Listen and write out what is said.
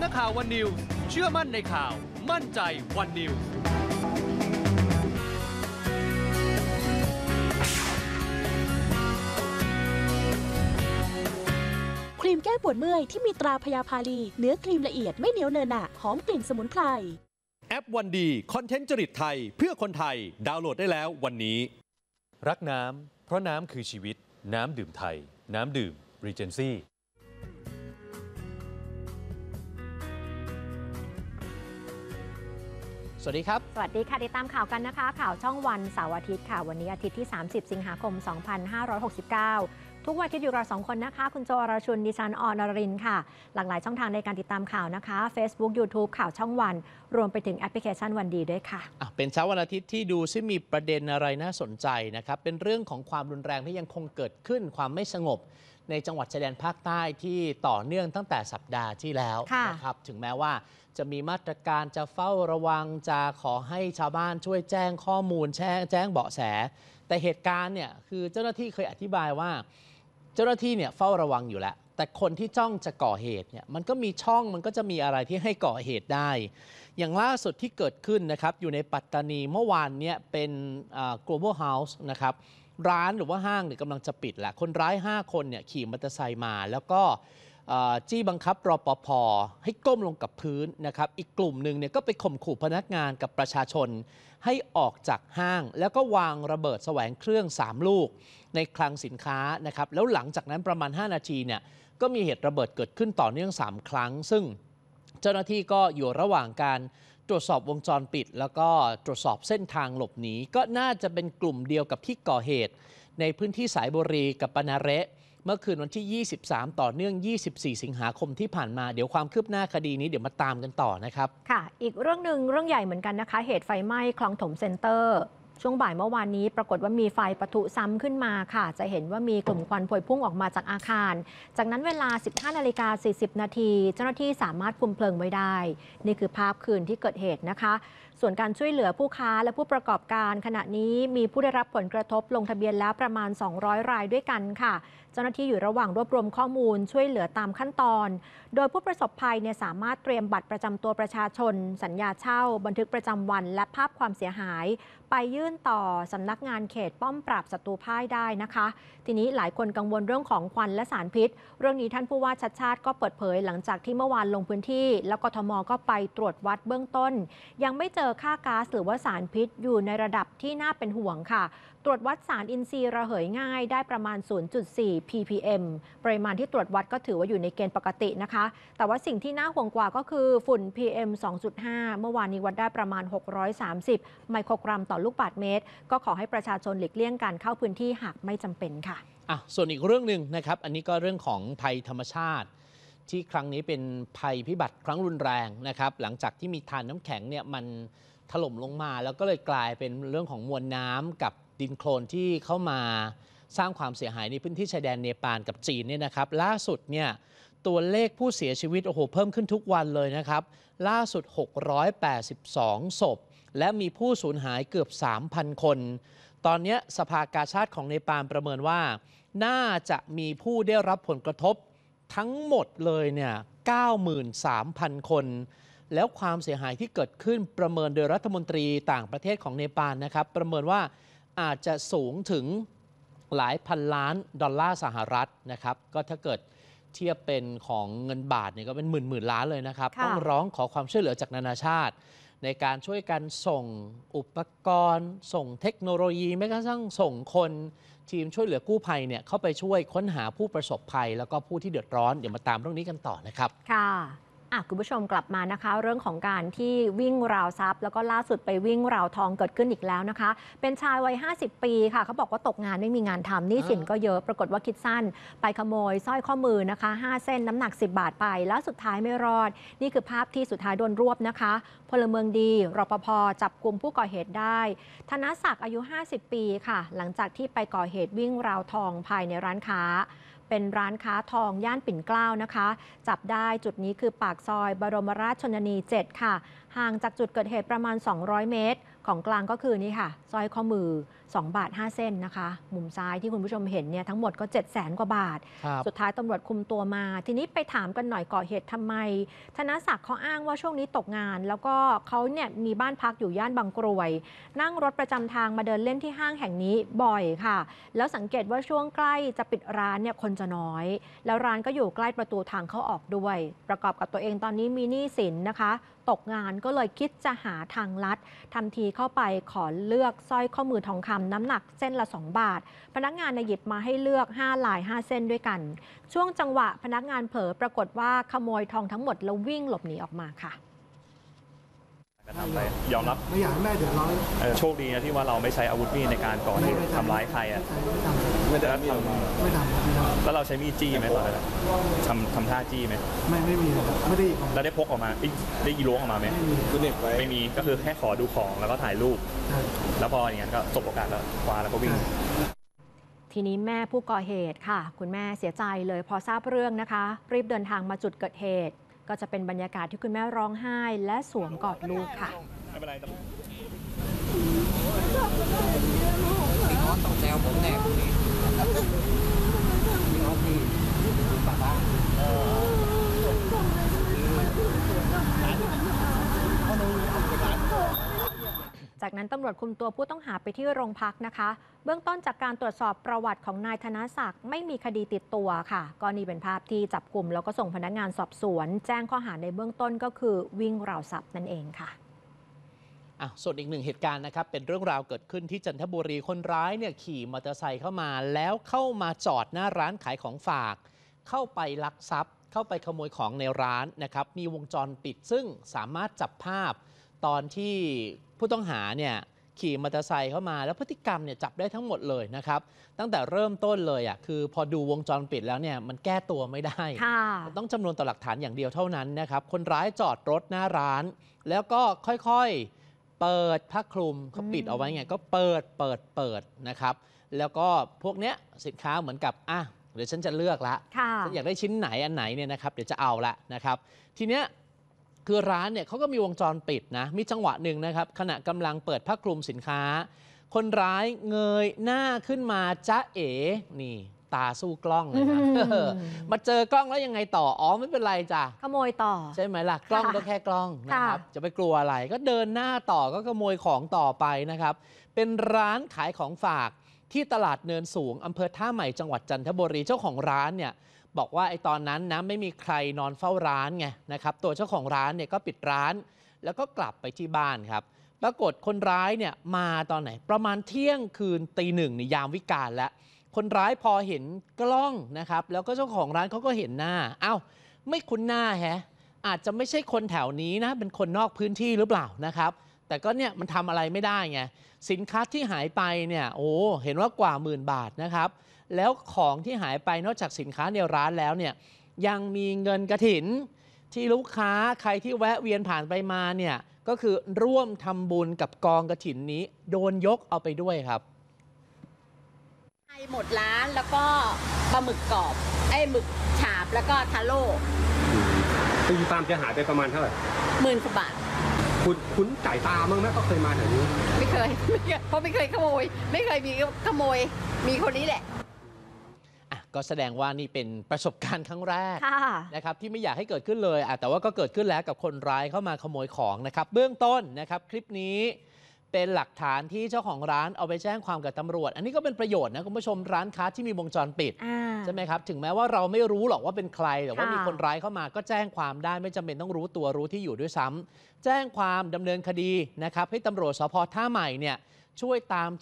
นักข่าววันนิวส์เชื่อมั่นในข่าวมั่นใจวันนิวส์ครีมแก้ปวดเมื่อยที่มีตราพยาพาลีเนื้อครีมละเอียดไม่เหนียวเนอะหนะหอมกลิ่นสมุนไพรแอปวันดีคอนเทนต์จริตไทยเพื่อคนไทยดาวน์โหลดได้แล้ววันนี้รักน้ำเพราะน้ำคือชีวิตน้ำดื่มไทยน้ำดื่ม Regency สวัสดีครับสวัสดีค่ะติดตามข่าวกันนะคะข่าวช่องวันเสาร์อาทิตย์ค่ะวันนี้อาทิตย์ที่30สิงหาคม2569ทุกวันอาทิตย์อยู่เรา2คนนะคะคุณโจอรชุนดิฉันออนรินค่ะหลากหลายช่องทางในการติดตามข่าวนะคะ Facebook YouTube ข่าวช่องวันรวมไปถึงแอปพลิเคชันวันดีด้วยค่ะเป็นเช้าวันอาทิตย์ที่ดูซิมีประเด็นอะไรน่าสนใจนะครับเป็นเรื่องของความรุนแรงที่ยังคงเกิดขึ้นความไม่สงบในจังหวัดชายแดนภาคใต้ที่ต่อเนื่องตั้งแต่สัปดาห์ที่แล้วนะครับถึงแม้ว่าจะมีมาตรการจะเฝ้าระวังจะขอให้ชาวบ้านช่วยแจ้งข้อมูลแจ้งเบาะแสแต่เหตุการณ์เนี่ยคือเจ้าหน้าที่เคยอธิบายว่าเจ้าหน้าที่เนี่ยเฝ้าระวังอยู่แล้วแต่คนที่จ้องจะก่อเหตุเนี่ยมันก็มีช่องมันก็จะมีอะไรที่ให้ก่อเหตุได้อย่างล่าสุดที่เกิดขึ้นนะครับอยู่ในปัตตานีเมื่อวานเนี่ยเป็นGlobal House นะครับร้านหรือว่าห้างเนี่ยกำลังจะปิดแหละคนร้าย5คนเนี่ยขี่มอเตอร์ไซค์มาแล้วก็จี้บังคับรปภ.ให้ก้มลงกับพื้นนะครับอีกกลุ่มหนึ่งเนี่ยก็ไปข่มขู่พนักงานกับประชาชนให้ออกจากห้างแล้วก็วางระเบิดแสวงเครื่อง3ลูกในคลังสินค้านะครับแล้วหลังจากนั้นประมาณ5นาทีเนี่ยก็มีเหตุระเบิดเกิดขึ้นต่อเนื่อง3ครั้งซึ่งเจ้าหน้าที่ก็อยู่ระหว่างการตรวจสอบวงจรปิดแล้วก็ตรวจสอบเส้นทางหลบหนีก็น่าจะเป็นกลุ่มเดียวกับที่ก่อเหตุในพื้นที่สายบุรีกับปนาเระเมื่อคืนวันที่23ต่อเนื่อง24สิงหาคมที่ผ่านมาเดี๋ยวความคืบหน้าคดีนี้เดี๋ยวมาตามกันต่อนะครับค่ะอีกเรื่องหนึ่งเรื่องใหญ่เหมือนกันนะคะเหตุไฟไหม้คลองถมเซ็นเตอร์ช่วงบ่ายเมื่อวานนี้ปรากฏว่ามีไฟปะทุซ้ำขึ้นมาค่ะจะเห็นว่ามีกลุ่มควันพวยพุ่งออกมาจากอาคารจากนั้นเวลา 15:40 นาทีเจ้าหน้าที่สามารถคุมเพลิงไว้ได้นี่คือภาพคืนที่เกิดเหตุนะคะส่วนการช่วยเหลือผู้ค้าและผู้ประกอบการขณะนี้มีผู้ได้รับผลกระทบลงทะเบียนแล้วประมาณ200รายด้วยกันค่ะเจ้าหน้าที่อยู่ระหว่างรวบรวมข้อมูลช่วยเหลือตามขั้นตอนโดยผู้ประสบภัยเนี่ยสามารถเตรียมบัตรประจำตัวประชาชนสัญญาเช่าบันทึกประจำวันและภาพความเสียหายไปยื่นต่อสำนักงานเขตป้อมปราบศัตรูพ่ายได้นะคะทีนี้หลายคนกังวลเรื่องของควันและสารพิษเรื่องนี้ท่านผู้ว่าชัดชาติก็เปิดเผยหลังจากที่เมื่อวานลงพื้นที่แล้วกทม.ก็ไปตรวจวัดเบื้องต้นยังไม่เจอค่าก๊าซหรือว่าสารพิษอยู่ในระดับที่น่าเป็นห่วงค่ะตรวจวัดสารอินทรีย์ระเหยง่ายได้ประมาณ 0.4 ppm ปริมาณที่ตรวจวัดก็ถือว่าอยู่ในเกณฑ์ปกตินะคะแต่ว่าสิ่งที่น่าห่วงกว่าก็คือฝุ่น PM 2.5 เมื่อวานนี้วัดได้ประมาณ630ไมโครกรัมต่อลูกบาศก์เมตรก็ขอให้ประชาชนหลีกเลี่ยงการเข้าพื้นที่หากไม่จำเป็นค่ะส่วนอีกเรื่องหนึ่งนะครับอันนี้ก็เรื่องของภัยธรรมชาติที่ครั้งนี้เป็นภัยพิบัติครั้งรุนแรงนะครับหลังจากที่มีทานน้ำแข็งเนี่ยมันถล่มลงมาแล้วก็เลยกลายเป็นเรื่องของมวลน้ำกับดินโคลนที่เข้ามาสร้างความเสียหายในพื้นที่ชายแดนเนปาลกับจีนเนี่ยนะครับล่าสุดเนี่ยตัวเลขผู้เสียชีวิตเพิ่มขึ้นทุกวันเลยนะครับล่าสุด682ศพและมีผู้สูญหายเกือบ 3,000 คนตอนนี้สภากาชาดของเนปาลประเมินว่าน่าจะมีผู้ได้รับผลกระทบทั้งหมดเลยเนี่ย 93,000 คนแล้วความเสียหายที่เกิดขึ้นประเมินโดยรัฐมนตรีต่างประเทศของเนปาลนะครับประเมินว่าอาจจะสูงถึงหลายพันล้านดอลลาร์สหรัฐนะครับก็ถ้าเกิดเทียบเป็นของเงินบาทเนี่ยก็เป็นหมื่นล้านเลยนะครับต้องร้องขอความช่วยเหลือจากนานาชาติในการช่วยกันส่งอุปกรณ์ส่งเทคโนโลยีแม้กระทั่งส่งคนทีมช่วยเหลือกู้ภัยเนี่ยเข้าไปช่วยค้นหาผู้ประสบภัยแล้วก็ผู้ที่เดือดร้อนเดี๋ยวมาตามเรื่องนี้กันต่อนะครับค่ะคุณผู้ชมกลับมานะคะเรื่องของการที่วิ่งราวทรัพย์แล้วก็ล่าสุดไปวิ่งราวทองเกิดขึ้นอีกแล้วนะคะเป็นชายวัย50 ปีค่ะเขาบอกว่าตกงานไม่มีงานทำหนี้สินก็เยอะปรากฏว่าคิดสั้นไปขโมยสร้อยข้อมือนะคะ5 เส้นน้ำหนัก10 บาทไปแล้วสุดท้ายไม่รอดนี่คือภาพที่สุดท้ายโดนรวบนะคะพลเมืองดีรปภ.จับกลุ่มผู้ก่อเหตุได้ธนศักดิ์อายุ50 ปีค่ะหลังจากที่ไปก่อเหตุวิ่งราวทองภายในร้านค้าเป็นร้านค้าทองย่านปิ่นเกล้านะคะจับได้จุดนี้คือปากซอยบรมราชชนนี 7 ค่ะห่างจากจุดเกิดเหตุประมาณ200 เมตรของกลางก็คือนี่ค่ะสร้อยข้อมือ2 บาท 5 เส้นนะคะ มุมซ้ายที่คุณผู้ชมเห็นเนี่ยทั้งหมดก็700,000 กว่าบาท สุดท้ายตำรวจคุมตัวมา ทีนี้ไปถามกันหน่อยก่อเหตุทำไม ธนศักดิ์เขาอ้างว่าช่วงนี้ตกงาน แล้วก็เขาเนี่ยมีบ้านพักอยู่ย่านบางกรวย นั่งรถประจำทางมาเดินเล่นที่ห้างแห่งนี้บ่อยค่ะ แล้วสังเกตว่าช่วงใกล้จะปิดร้านเนี่ยคนจะน้อย แล้วร้านก็อยู่ใกล้ประตูทางเข้าออกด้วย ประกอบกับตัวเองตอนนี้มีหนี้สินนะคะ ตกงานก็เลยคิดจะหาทางลัดทำทีเข้าไปขอเลือกสร้อยข้อมือทองคำน้ำหนักเส้นละ 2 บาท พนักงานหยิบมาให้เลือก5 ลาย 5 เส้นด้วยกัน ช่วงจังหวะพนักงานเผลอปรากฏว่าขโมยทองทั้งหมดแล้ววิ่งหลบหนีออกมาค่ะทำไปยอมรับไม่อยากให้แม่เดือดร้อนโชคดีนะที่ว่าเราไม่ใช้อาวุธมีดในการก่อเหตุทำร้ายใครอ่ะไม่ทำแล้วเราใช้มีดจี้ไหมตอนนั้นทำท่าจี้ไหมไม่มีครับไม่ได้แล้วได้พกออกมาได้ยีล้วงออกมาไหมไม่มีก็คือแค่ขอดูของแล้วก็ถ่ายรูป แล้วพออย่างนั้นก็สบโอกาสแล้วคว้าแล้วก็วิ่งทีนี้แม่ผู้ก่อเหตุค่ะ คุณแม่เสียใจเลยพอทราบเรื่องนะคะ รีบเดินทางมาจุดเกิดเหตุ ก็จะเป็นบรรยากาศที่คุณแม่ร้องไห้และสวมกอดลูกค่ะไม่เป็นไรพี่น้องต้องแซวผมแน่พรุ่งนี้พี่น้องพี่ป้าจากนั้นตำรวจคุมตัวผู้ต้องหาไปที่โรงพักนะคะ เบื้องต้นจากการตรวจสอบประวัติของนายธนศักดิ์ไม่มีคดีติดตัวค่ะก็นี่เป็นภาพที่จับกลุ่มแล้วก็ส่งพนักงานสอบสวน แจ้งข้อหาในเบื้องต้นก็คือวิ่งราวทรัพย์นั่นเองค่ะส่วนอีกหนึ่งเหตุการณ์นะครับเป็นเรื่องราวเกิดขึ้นที่จันทบุรีคนร้ายเนี่ยขี่มอเตอร์ไซค์เข้ามาแล้วเข้ามาจอดหน้าร้านขายของฝากเข้าไปลักทรัพย์เข้าไปขโมยของในร้านนะครับมีวงจรปิดซึ่งสามารถจับภาพตอนที่ผู้ต้องหาเนี่ยขี่มอเตอร์ไซค์เข้ามาแล้วพฤติกรรมเนี่ยจับได้ทั้งหมดเลยนะครับตั้งแต่เริ่มต้นเลยคือพอดูวงจรปิดแล้วเนี่ยมันแก้ตัวไม่ได้ต้องจำนวนต่อหลักฐานอย่างเดียวเท่านั้นนะครับคนร้ายจอดรถหน้าร้านแล้วก็ค่อยๆเปิดผ้าคลุมเขาปิดเอาไว้ไงก็เปิดนะครับแล้วก็พวกเนี้ยสินค้าเหมือนกับเดี๋ยวฉันจะเลือกละฉันอยากได้ชิ้นไหนอันไหนเนี่ยนะครับเดี๋ยวจะเอาละนะครับทีเนี้ยคือร้านเนี่ยเขาก็มีวงจรปิดนะมีจังหวะหนึ่งนะครับขณะกำลังเปิดผ้าคลุมสินค้าคนร้ายเงยหน้าขึ้นมาจ๊ะเอ๋นี่ตาสู้กล้องเลยนะมาเจอกล้องแล้วยังไงต่อไม่เป็นไรจ้ะขโมยต่อใช่ไหมล่ะกล้องก็แค่กล้องนะครับจะไปกลัวอะไรก็เดินหน้าต่อก็ขโมยของต่อไปนะครับเป็นร้านขายของฝากที่ตลาดเนินสูงอำเภอท่าใหม่จังหวัดจันทบุรีเจ้าของร้านเนี่ยบอกว่าตอนนั้นนะไม่มีใครนอนเฝ้าร้านไงนะครับตัวเจ้าของร้านเนี่ยก็ปิดร้านแล้วก็กลับไปที่บ้านครับปรากฏคนร้ายเนี่ยมาตอนไหนประมาณเที่ยงคืนตี 1ในยามวิกาลแล้วคนร้ายพอเห็นกล้องนะครับแล้วก็เจ้าของร้านเขาก็เห็นหน้าไม่คุ้นหน้าอาจจะไม่ใช่คนแถวนี้นะเป็นคนนอกพื้นที่หรือเปล่านะครับแต่ก็เนี่ยมันทำอะไรไม่ได้ไงสินค้าที่หายไปเนี่ยเห็นว่ากว่า10,000 บาทนะครับแล้วของที่หายไปนอกจากสินค้าในร้านแล้วเนี่ยยังมีเงินกฐินที่ลูกค้าใครที่แวะเวียนผ่านไปมาเนี่ยก็คือร่วมทำบุญกับกองกฐินนี้โดนยกเอาไปด้วยครับหมดร้านแล้วก็ปลาหมึกกรอบหมึกฉาบแล้วก็ทาโร่ตีตามจะหายไปประมาณเท่าไหร่ 10,000 กว่าบาทคุณจ่ายตาบ้างไหมก็เคยมาแถวนี้ไม่เคยเพราะไม่เคยขโมยไม่เคยมีขโมยมีคนนี้แหละก็แสดงว่านี่เป็นประสบการณ์ครั้งแรกนะครับที่ไม่อยากให้เกิดขึ้นเลยแต่ว่าก็เกิดขึ้นแล้วกับคนร้ายเข้ามาขโมยของนะครับเบื้องต้นนะครับคลิปนี้เป็นหลักฐานที่เจ้าของร้านเอาไปแจ้งความกับตำรวจอันนี้ก็เป็นประโยชน์นะคุณผู้ชมร้านค้าที่มีวงจรปิดใช่ไหมครับถึงแม้ว่าเราไม่รู้หรอกว่าเป็นใครแต่ว่ามีคนร้ายเข้ามาก็แจ้งความได้ไม่จำเป็นต้องรู้ตัวรู้ที่อยู่ด้วยซ้ำแจ้งความดำเนินคดีนะครับให้ตำรวจสภ.ท่าใหม่เนี่ยช่วยตาม